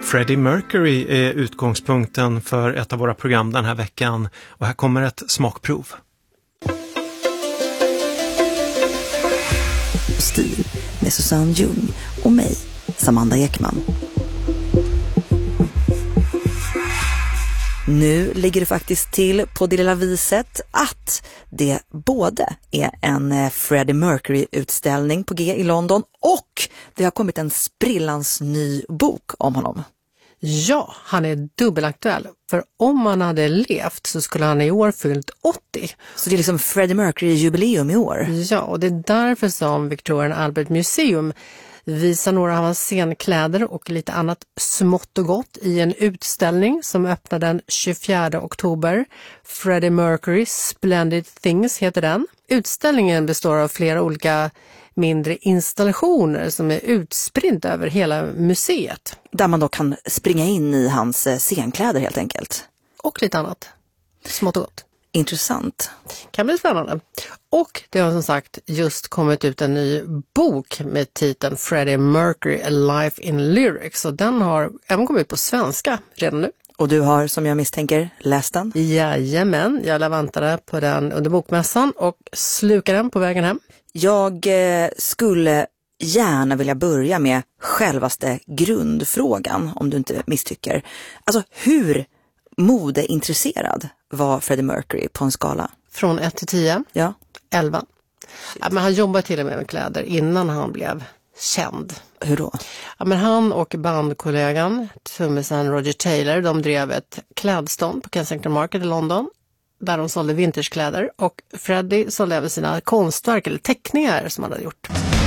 Freddie Mercury är utgångspunkten för ett av våra program den här veckan och här kommer ett smakprov. Stil med Susanne Ljung och mig, Samanda Ekman. Nu ligger det faktiskt till på det lilla viset att det både är en Freddie Mercury-utställning på G i London och det har kommit en sprillans ny bok om honom. Ja, han är dubbelaktuell. För om han hade levt så skulle han i år fyllt 80. Så det är liksom Freddie Mercury-jubileum i år. Ja, och det är därför som Victoria and Albert Museum visar några av hans scenkläder och lite annat smått och gott i en utställning som öppnar den 24 oktober. Freddie Mercury Splendid Things heter den. Utställningen består av flera olika mindre installationer som är utspridda över hela museet. Där man då kan springa in i hans scenkläder helt enkelt. Och lite annat. Smått och gott. Intressant. Kan bli spännande. Och det har som sagt just kommit ut en ny bok med titeln Freddie Mercury A Life in Lyrics. Och den har även kommit ut på svenska redan nu. Och du har, som jag misstänker, läst den? Jajamän, jag väntade på den under bokmässan och slukade den på vägen hem. Jag skulle gärna vilja börja med självaste grundfrågan, om du inte misstycker. Alltså, hur modeintresserad var Freddie Mercury på en skala? Från 1 till 10? Ja. 11. Ja, men han jobbade till och med kläder innan han blev känd. Hur då? Ja, men han och bandkollegan, trummisen Roger Taylor, de drev ett klädstånd på Kensington Market i London. Där de sålde vintagekläder och Freddie sålde även sina konstverk eller teckningar som han hade gjort.